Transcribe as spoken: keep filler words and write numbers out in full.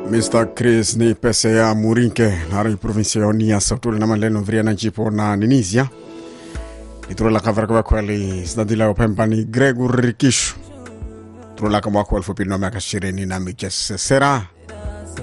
mister Chris ni pesa ya Murinke nari provinsioni ya Sautuli na maleno vriana jipo na Ninizia. Iturula kavaraka kweli snadila upempani Gregor Rikishu. Turula kama kwa elfu pili na miaka ishirini na miches sera.